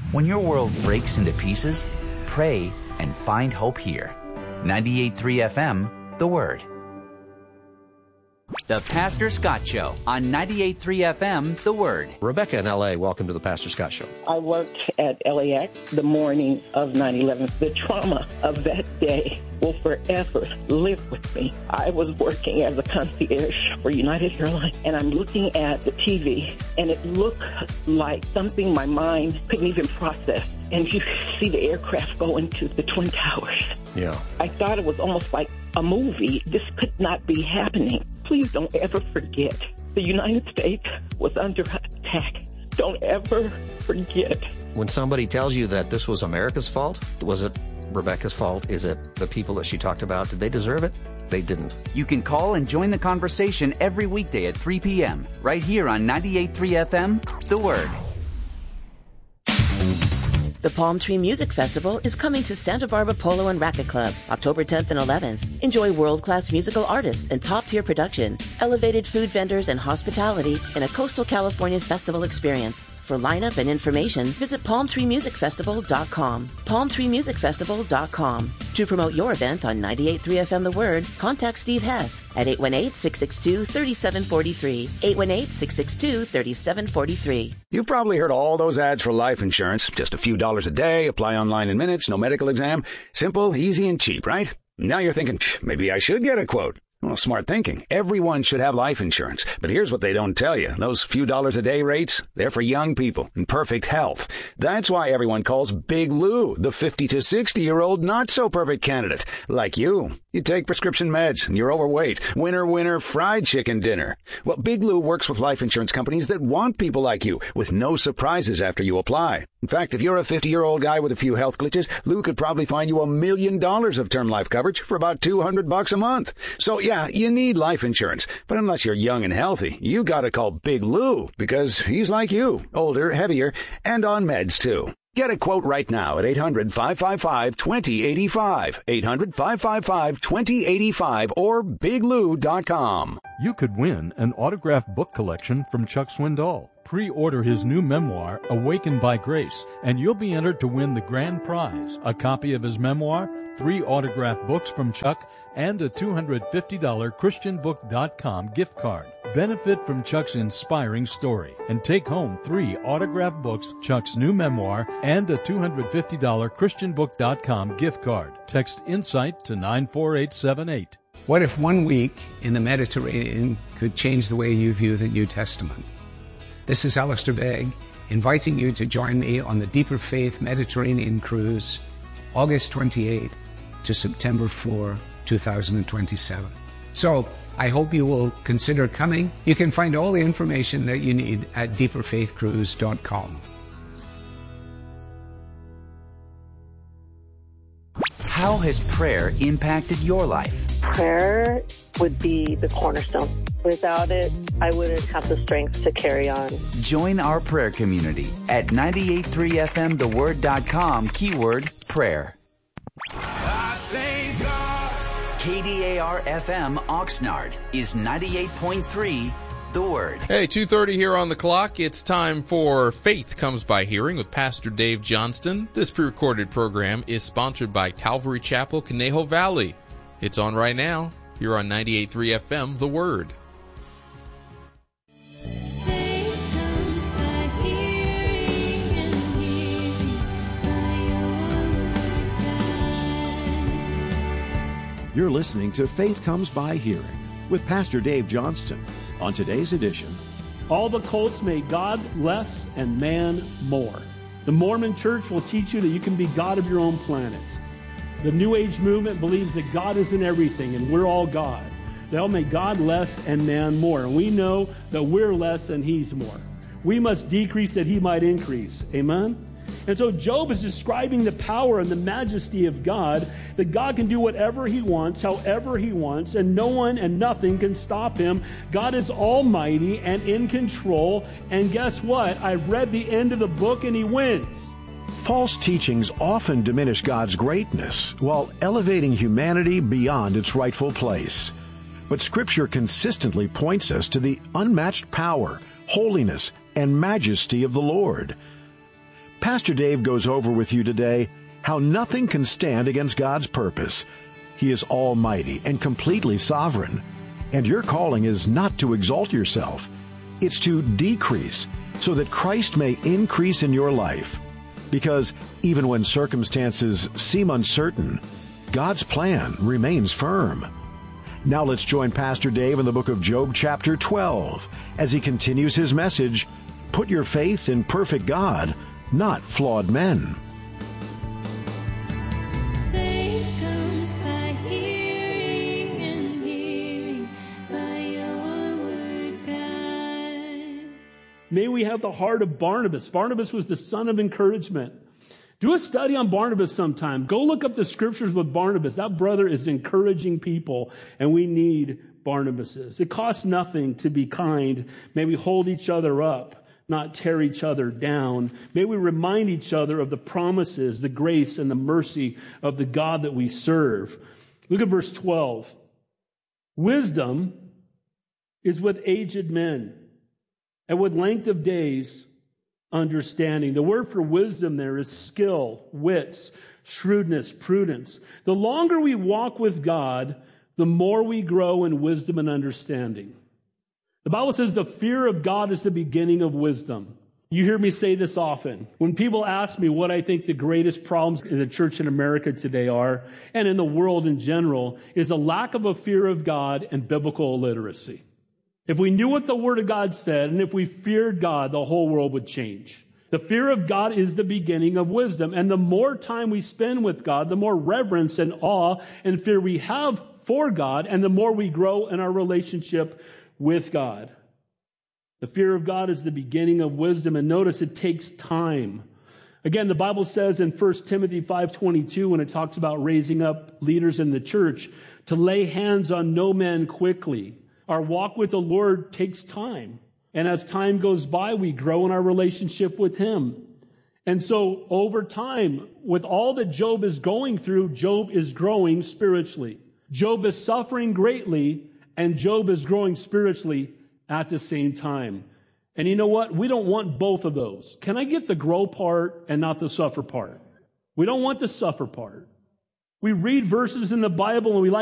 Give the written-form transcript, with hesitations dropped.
When your world breaks into pieces, pray and find hope here. 98.3 FM, The Word. The Pastor Scott Show on 98.3 FM, The Word. Rebecca in L.A., welcome to the Pastor Scott Show. I worked at LAX the morning of 9/11. The trauma of that day will forever live with me. I was working as a concierge for United Airlines, and I'm looking at the TV, and it looked like something my mind couldn't even process. And you see the aircraft go into the Twin Towers. Yeah. I thought it was almost like a movie. This could not be happening. Please don't ever forget the United States was under attack. Don't ever forget. When somebody tells you that this was America's fault, was it Rebecca's fault? Is it the people that she talked about? Did they deserve it? They didn't. You can call and join the conversation every weekday at 3 p.m. right here on 98.3 FM, The Word. The Palm Tree Music Festival is coming to Santa Barbara Polo and Racquet Club, October 10th and 11th. Enjoy world-class musical artists and top-tier production, elevated food vendors and hospitality in a coastal California festival experience. For lineup and information, visit palmtreemusicfestival.com. palmtreemusicfestival.com. To promote your event on 98.3 FM The Word, contact Steve Hess at 818-662-3743. 818-662-3743. You've probably heard all those ads for life insurance. Just a few dollars a day, apply online in minutes, no medical exam. Simple, easy, and cheap, right? Now you're thinking, maybe I should get a quote. Well, smart thinking. Everyone should have life insurance. But here's what they don't tell you. Those few dollars a day rates, they're for young people in perfect health. That's why everyone calls Big Lou the 50 to 60-year-old not-so-perfect candidate. Like you. You take prescription meds and you're overweight. Winner, fried chicken dinner. Well, Big Lou works with life insurance companies that want people like you with no surprises after you apply. In fact, if you're a 50-year-old guy with a few health glitches, Lou could probably find you $1 million of term life coverage for about $200 a month. So, yeah, you need life insurance. But unless you're young and healthy, you gotta call Big Lou because he's like you, older, heavier, and on meds, too. Get a quote right now at 800-555-2085, 800-555-2085, or biglou.com. You could win an autographed book collection from Chuck Swindoll. Pre-order his new memoir, Awakened by Grace, and you'll be entered to win the grand prize, a copy of his memoir, 3 autographed books from Chuck, and a $250 ChristianBook.com gift card. Benefit from Chuck's inspiring story and take home 3 autographed books, Chuck's new memoir, and a $250 ChristianBook.com gift card. Text INSIGHT to 94878. What if 1 week in the Mediterranean could change the way you view the New Testament? This is Alistair Begg, inviting you to join me on the Deeper Faith Mediterranean Cruise, August 28 to September 4, 2027. So, I hope you will consider coming. You can find all the information that you need at deeperfaithcruise.com. How has prayer impacted your life? Prayer would be the cornerstone. Without it, I wouldn't have the strength to carry on. Join our prayer community at 98.3fmtheword.com, keyword prayer. KDAR-FM Oxnard is 98.3 The Word. Hey, 2:30 here on the clock. It's time for Faith Comes by Hearing with Pastor Dave Johnston. This pre-recorded program is sponsored by Calvary Chapel, Conejo Valley. It's on right now. You're on 98.3 FM, The Word. You're listening to Faith Comes by Hearing with Pastor Dave Johnston. On today's edition, all the cults made God less and man more. The Mormon Church will teach you that you can be God of your own planet. The New Age movement believes that God is in everything and we're all God. They'll make God less and man more. And we know that we're less and He's more. We must decrease that He might increase. Amen? And so Job is describing the power and the majesty of God, that God can do whatever He wants, however He wants, and no one and nothing can stop Him. God is almighty and in control. And guess what? I've read the end of the book and He wins. False teachings often diminish God's greatness while elevating humanity beyond its rightful place. But Scripture consistently points us to the unmatched power, holiness, and majesty of the Lord. Pastor Dave goes over with you today how nothing can stand against God's purpose. He is almighty and completely sovereign. And your calling is not to exalt yourself. It's to decrease so that Christ may increase in your life. Because even when circumstances seem uncertain, God's plan remains firm. Now let's join Pastor Dave in the book of Job chapter 12 as he continues his message, Put Your Faith in Perfect God, Not Flawed Men. Faith comes by hearing, and hearing by your word, God. May we have the heart of Barnabas. Barnabas was the son of encouragement. Do a study on Barnabas sometime. Go look up the scriptures with Barnabas. That brother is encouraging people, and we need Barnabases. It costs nothing to be kind. May we hold each other up, not tear each other down. May we remind each other of the promises, the grace, and the mercy of the God that we serve. Look at verse 12. Wisdom is with aged men, and with length of days, understanding. The word for wisdom there is skill, wits, shrewdness, prudence. The longer we walk with God, the more we grow in wisdom and understanding. The Bible says the fear of God is the beginning of wisdom. You hear me say this often. When people ask me what I think the greatest problems in the church in America today are, and in the world in general, is a lack of a fear of God and biblical illiteracy. If we knew what the Word of God said, and if we feared God, the whole world would change. The fear of God is the beginning of wisdom. And the more time we spend with God, the more reverence and awe and fear we have for God, and the more we grow in our relationship with God. The fear of God is the beginning of wisdom. And notice it takes time. Again, the Bible says in 1 Timothy 5:22, when it talks about raising up leaders in the church, to lay hands on no man quickly. Our walk with the Lord takes time. And as time goes by, we grow in our relationship with Him. And so over time, with all that Job is going through, Job is growing spiritually. Job is suffering greatly, and Job is growing spiritually at the same time. And you know what? We don't want both of those. Can I get the grow part and not the suffer part? We don't want the suffer part. We read verses in the Bible and we like